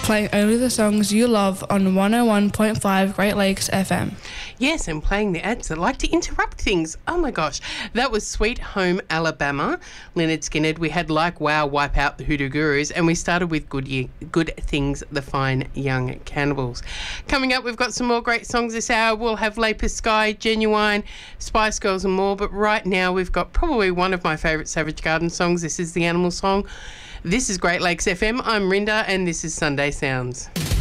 Playing only the songs you love on 101.5 Great Lakes FM. Yes, and playing the ads that like to interrupt things. Oh my gosh. That was Sweet Home Alabama, Lynyrd Skynyrd. We had Like Wow, Wipe Out the Hoodoo Gurus, and we started with Good Things, the Fine Young Cannibals. Coming up, we've got some more great songs this hour. We'll have Lapis Sky, Genuine, Spice Girls and more, but right now we've got probably one of my favourite Savage Garden songs. This is the Animal Song. This is Great Lakes FM. I'm Rinda and this is Sunday Sounds.